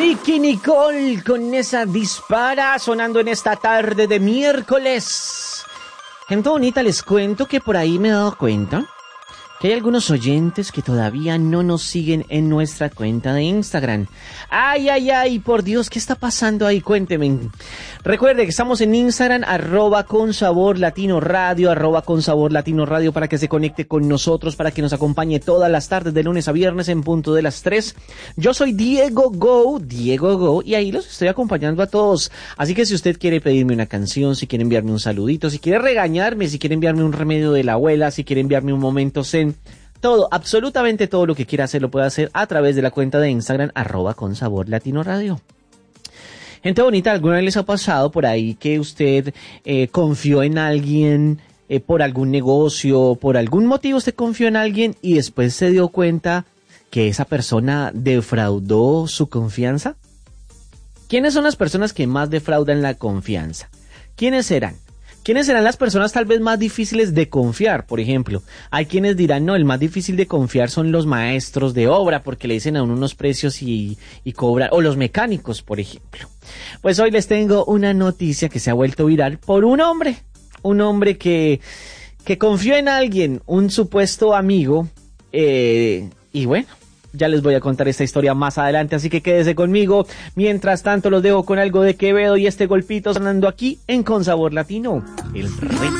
Nicky Nicole con esa dispara sonando en esta tarde de miércoles. Gente bonita, les cuento que por ahí me he dado cuenta que hay algunos oyentes que todavía no nos siguen en nuestra cuenta de Instagram. Ay, por Dios, ¿qué está pasando ahí? Cuénteme. Recuerde que estamos en Instagram, @consaborlatinoradio, @consaborlatinoradio, para que se conecte con nosotros, para que nos acompañe todas las tardes de lunes a viernes en punto de las 3. Yo soy Diego Go, y ahí los estoy acompañando a todos. Así que si usted quiere pedirme una canción, si quiere enviarme un saludito, si quiere regañarme, si quiere enviarme un remedio de la abuela, si quiere enviarme un momento zen, todo, absolutamente todo lo que quiera hacer lo puede hacer a través de la cuenta de Instagram @consaborlatinoradio. Gente bonita, ¿alguna vez les ha pasado por ahí que usted confió en alguien por algún negocio, por algún motivo usted confió en alguien y después se dio cuenta que esa persona defraudó su confianza? ¿Quiénes son las personas que más defraudan la confianza? ¿Quiénes serán? ¿Quiénes serán las personas tal vez más difíciles de confiar? Por ejemplo, hay quienes dirán, no, el más difícil de confiar son los maestros de obra, porque le dicen a uno unos precios y cobran, o los mecánicos, por ejemplo. Pues hoy les tengo una noticia que se ha vuelto viral por un hombre que confió en alguien, un supuesto amigo, y bueno, ya les voy a contar esta historia más adelante, así que quédese conmigo. Mientras tanto, los dejo con algo de Quevedo y este golpito sonando aquí en Con Sabor Latino, el rey.